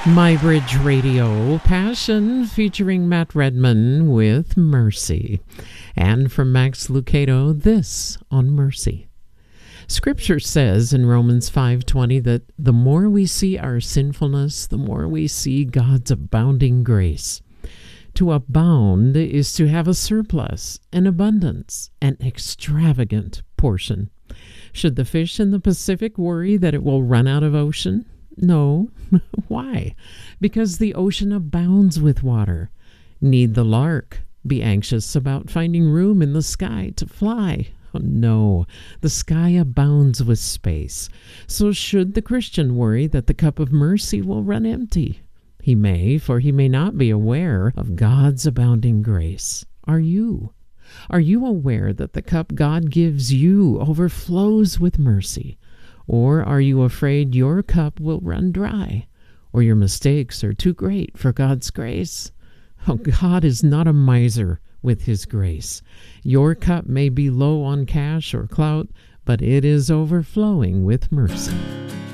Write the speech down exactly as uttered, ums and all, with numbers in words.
My Bridge Radio Passion featuring Matt Redman with Mercy. And from Max Lucado, this on Mercy. Scripture says in Romans five twenty that the more we see our sinfulness, the more we see God's abounding grace. To abound is to have a surplus, an abundance, an extravagant portion. Should the fish in the Pacific worry that it will run out of ocean? No. Why? Because the ocean abounds with water. Need the lark be anxious about finding room in the sky to fly? Oh, no. The sky abounds with space. So should the Christian worry that the cup of mercy will run empty? He may, for he may not be aware of God's abounding grace. Are you? Are you aware that the cup God gives you overflows with mercy? Or are you afraid your cup will run dry, or your mistakes are too great for God's grace? Oh, God is not a miser with his grace. Your cup may be low on cash or clout, but it is overflowing with mercy.